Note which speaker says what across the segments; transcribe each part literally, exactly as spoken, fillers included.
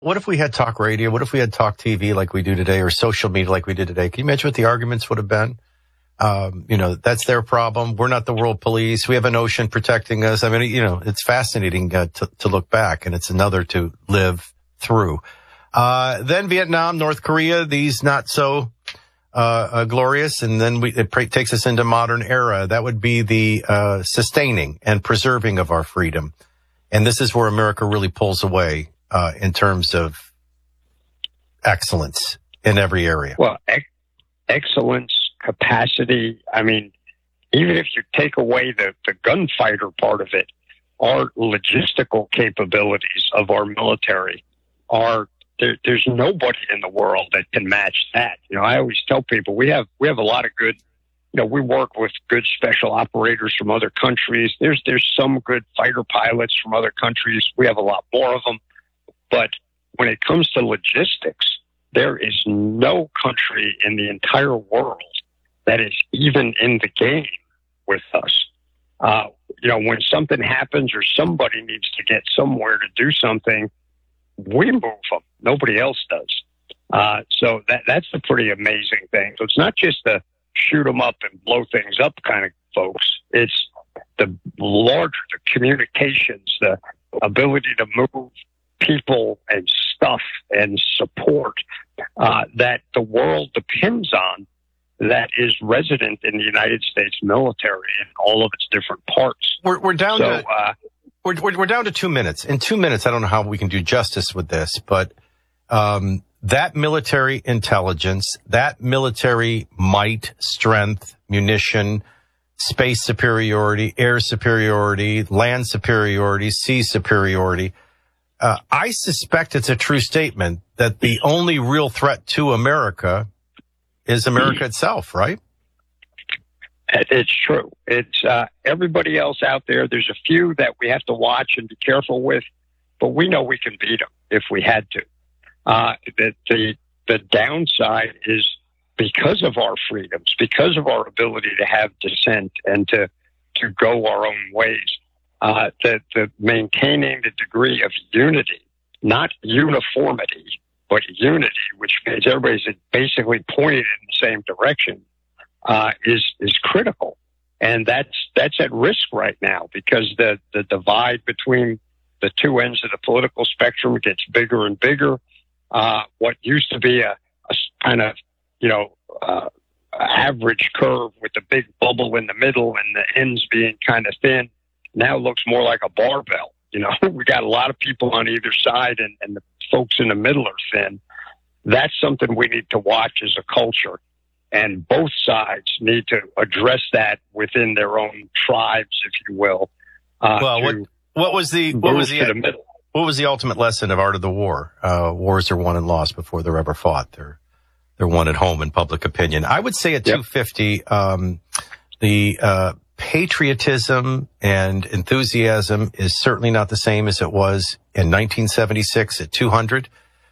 Speaker 1: what if we had talk radio? What if we had talk T V like we do today, or social media like we did today? Can you imagine what the arguments would have been? Um, you know, that's their problem. We're not the world police. We have an ocean protecting us. I mean, you know, it's fascinating uh, to, to look back, and it's another to live through. Uh, then Vietnam, North Korea, these not so uh, uh glorious. And then we, it pre- takes us into modern era. That would be the uh sustaining and preserving of our freedom. And this is where America really pulls away uh in terms of excellence in every area.
Speaker 2: Well, ex- excellence, capacity. I mean, even if you take away the, the gunfighter part of it, our logistical capabilities of our military are, there, there's nobody in the world that can match that. You know, I always tell people we have, we have a lot of good, you know, we work with good special operators from other countries. There's, there's some good fighter pilots from other countries. We have a lot more of them. But when it comes to logistics, there is no country in the entire world that is even in the game with us. Uh, you know, when something happens or somebody needs to get somewhere to do something, we move them. Nobody else does. Uh, so that that's a pretty amazing thing. So it's not just the shoot them up and blow things up kind of folks. It's the larger, the communications, the ability to move people and stuff and support uh, that the world depends on, that is resident in the United States military in all of its different parts.
Speaker 1: We're, we're down
Speaker 2: so,
Speaker 1: to
Speaker 2: uh,
Speaker 1: we're, we're we're down to two minutes. In two minutes, I don't know how we can do justice with this, but um, that military intelligence, that military might, strength, munition, space superiority, air superiority, land superiority, sea superiority. Uh, I suspect it's a true statement that the only real threat to America is America itself, right?
Speaker 2: It's true. It's uh, everybody else out there. There's a few that we have to watch and be careful with, but we know we can beat them if we had to. Uh, the, the, the downside is because of our freedoms, because of our ability to have dissent and to, to go our own ways, uh, the, the maintaining the degree of unity, not uniformity, but unity, which means everybody's basically pointed in the same direction, uh, is is critical, and that's that's at risk right now because the the divide between the two ends of the political spectrum gets bigger and bigger. Uh, what used to be a, a kind of you know uh, average curve with the big bubble in the middle and the ends being kind of thin now looks more like a barbell. You know, we got a lot of people on either side, and, and the folks in the middle are thin. That's something we need to watch as a culture. And both sides need to address that within their own tribes, if you will. Uh,
Speaker 1: well, what, what was the what was the,
Speaker 2: the middle.
Speaker 1: what was the ultimate lesson of Art of the War? Uh, wars are won and lost before they're ever fought. They're they're won at home in public opinion. I would say at yep. two fifty, um, the uh, patriotism and enthusiasm is certainly not the same as it was in nineteen seventy-six at two hundred.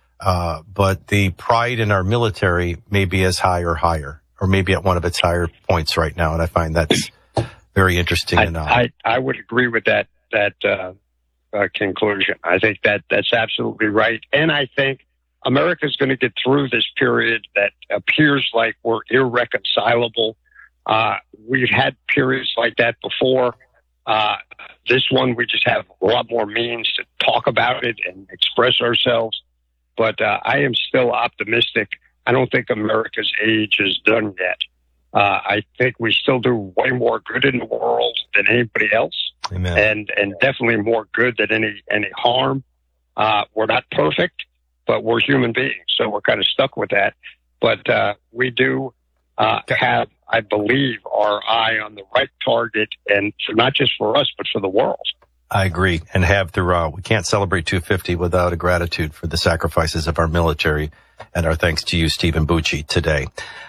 Speaker 1: Uh, but the pride in our military may be as high or higher, or maybe at one of its higher points right now. And I find that's very interesting.
Speaker 2: I,
Speaker 1: and, uh,
Speaker 2: I, I would agree with that, that, uh, uh, conclusion. I think that that's absolutely right. And I think America's going to get through this period that appears like we're irreconcilable. Uh, we've had periods like that before. Uh, this one, we just have a lot more means to talk about it and express ourselves. But uh, I am still optimistic. I don't think America's age is done yet. Uh, I think we still do way more good in the world than anybody else.
Speaker 1: Amen.
Speaker 2: and and definitely more good than any any harm. Uh, we're not perfect, but we're human beings, so we're kind of stuck with that. But uh, we do uh, have, I believe, our eye on the right target, and for, not just for us, but for the world.
Speaker 1: I agree, and have throughout. We can't celebrate two fifty without a gratitude for the sacrifices of our military, and our thanks to you, Stephen Bucci, today.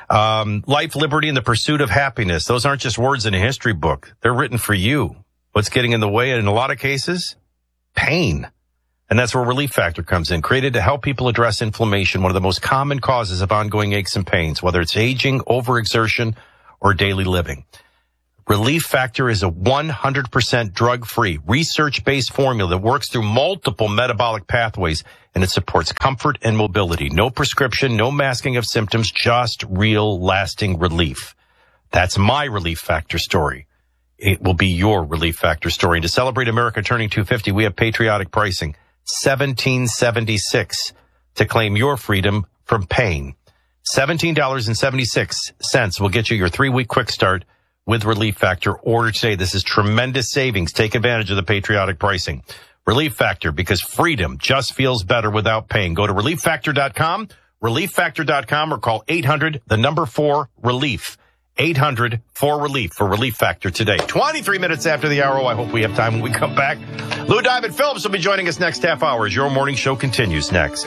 Speaker 1: Um, life, liberty, and the pursuit of happiness. Those aren't just words in a history book. They're written for you. What's getting in the way, in a lot of cases? Pain. And that's where Relief Factor comes in, created to help people address inflammation, one of the most common causes of ongoing aches and pains, whether it's aging, overexertion, or daily living. Relief Factor is a one hundred percent drug-free, research-based formula that works through multiple metabolic pathways, and it supports comfort and mobility. No prescription, no masking of symptoms, just real lasting relief. That's my Relief Factor story. It will be your Relief Factor story. And to celebrate America turning two hundred fifty, we have patriotic pricing, seventeen seventy-six, to claim your freedom from pain. seventeen seventy-six will get you your three-week quick start with Relief Factor. Order today. This is tremendous savings. Take advantage of the patriotic pricing. Relief Factor, because freedom just feels better without pain. Go to relief factor dot com, relief factor dot com, or call eight hundred, the number four, relief. eight hundred, four, relief for Relief Factor today. twenty-three minutes after the hour. I hope we have time when we come back. Lou Diamond Phillips will be joining us next half hour as your morning show continues next.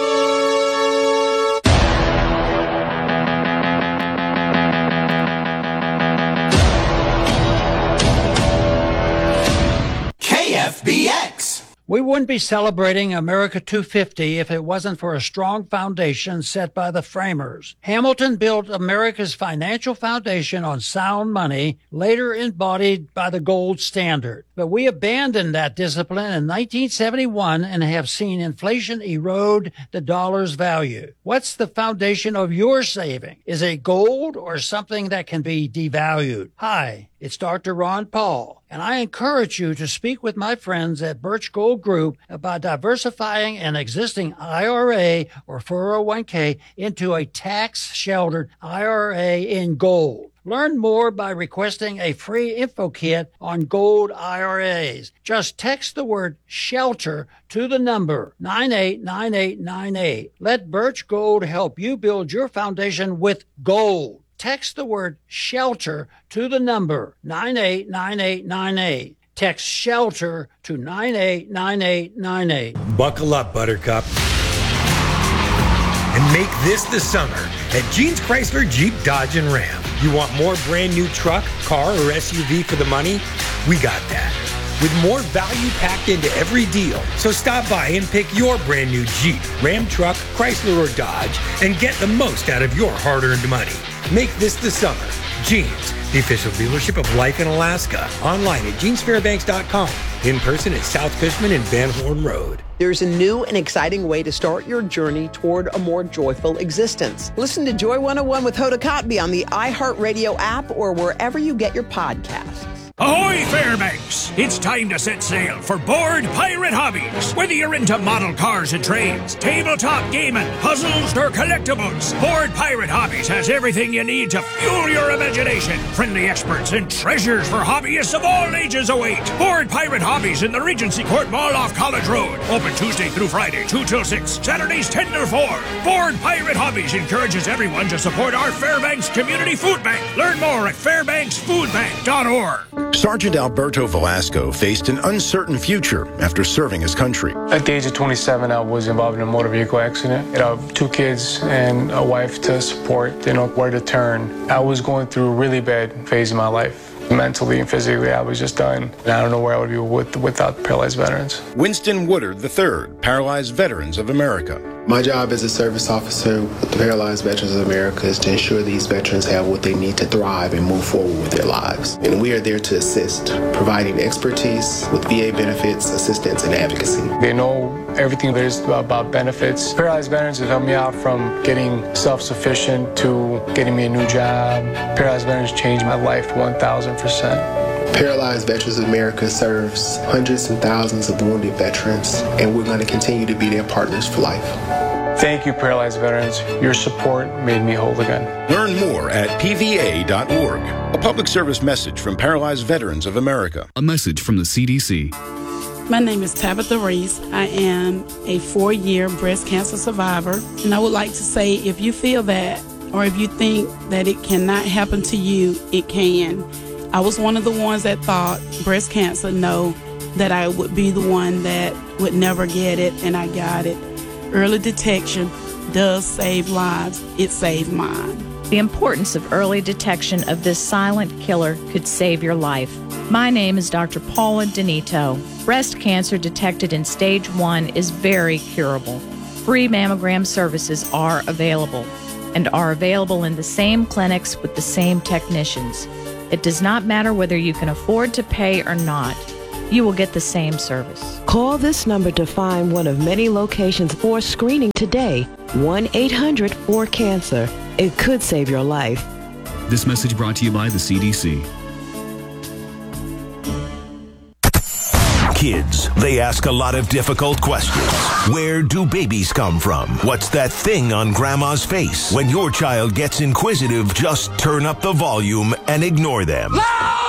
Speaker 3: K F B X.
Speaker 4: We wouldn't be celebrating America two fifty if it wasn't for a strong foundation set by the framers. Hamilton built America's financial foundation on sound money, later embodied by the gold standard. But we abandoned that discipline in nineteen seventy-one and have seen inflation erode the dollar's value. What's the foundation of your saving? Is it gold or something that can be devalued? Hi, it's Doctor Ron Paul, and I encourage you to speak with my friends at Birch Gold Group about diversifying an existing I R A or four oh one k into a tax-sheltered I R A in gold. Learn more by requesting a free info kit on gold I R As. Just text the word SHELTER to the number nine eight nine eight nine eight. Let Birch Gold help you build your foundation with gold. Text the word SHELTER to the number nine eight nine eight nine eight. Text SHELTER to nine eight nine eight nine eight.
Speaker 5: Buckle up, Buttercup. And make this the summer at Gene's Chrysler Jeep Dodge and Ram. You want more brand new truck, car, or S U V for the money? We got that. With more value packed into every deal. So stop by and pick your brand new Jeep, Ram truck, Chrysler, or Dodge and get the most out of your hard-earned money. Make this the summer. Gene's, the official dealership of Life in Alaska. Online at Genes Fairbanks dot com. In person at South Fishman and Van Horn Road.
Speaker 6: There's a new and exciting way to start your journey toward a more joyful existence. Listen to Joy one oh one with Hoda Kotb on the iHeartRadio app or wherever you get your podcasts.
Speaker 7: Ahoy, Fairbanks! It's time to set sail for Board Pirate Hobbies. Whether you're into model cars and trains, tabletop gaming, puzzles, or collectibles, Board Pirate Hobbies has everything you need to fuel your imagination. Friendly experts and treasures for hobbyists of all ages await. Board Pirate Hobbies in the Regency Court Mall off College Road. Open Tuesday through Friday, two till six. Saturdays, ten to four. Board Pirate Hobbies encourages everyone to support our Fairbanks Community Food Bank. Learn more at fairbanks food bank dot org.
Speaker 8: Sergeant Alberto Velasco faced an uncertain future after serving his country.
Speaker 9: At the age of twenty-seven, I was involved in a motor vehicle accident. I have two kids and a wife to support, didn't know where to turn. I was going through a really bad phase in my life. Mentally and physically, I was just done. And I don't know where I would be with, without Paralyzed Veterans.
Speaker 8: Winston Woodard the third, Paralyzed Veterans of America.
Speaker 10: My job as a service officer with the Paralyzed Veterans of America is to ensure these veterans have what they need to thrive and move forward with their lives. And we are there to assist, providing expertise with V A benefits, assistance, and advocacy.
Speaker 9: They know everything there is about benefits. Paralyzed Veterans have helped me out from getting self-sufficient to getting me a new job. Paralyzed Veterans changed my life one thousand percent.
Speaker 10: Paralyzed Veterans of America serves hundreds and thousands of wounded veterans, and we're going to continue to be their partners for life.
Speaker 9: Thank you, Paralyzed Veterans. Your support made me whole again.
Speaker 8: Learn more at P V A dot org. A public service message from Paralyzed Veterans of America.
Speaker 11: A message from the C D C.
Speaker 12: My name is Tabitha Reese. I am a four-year breast cancer survivor, and I would like to say if you feel that, or if you think that it cannot happen to you, it can. I was one of the ones that thought breast cancer, no, that I would be the one that would never get it, and I got it. Early detection does save lives. It saved mine.
Speaker 13: The importance of early detection of this silent killer could save your life. My name is Doctor Paula Denito. Breast cancer detected in stage one is very curable. Free mammogram services are available and are available in the same clinics with the same technicians. It does not matter whether you can afford to pay or not. You will get the same service.
Speaker 14: Call this number to find one of many locations for screening today. one eight hundred four cancer. It could save your life.
Speaker 11: This message brought to you by the C D C.
Speaker 15: Kids, they ask a lot of difficult questions. Where do babies come from? What's that thing on grandma's face? When your child gets inquisitive, just turn up the volume and ignore them.
Speaker 3: Loud!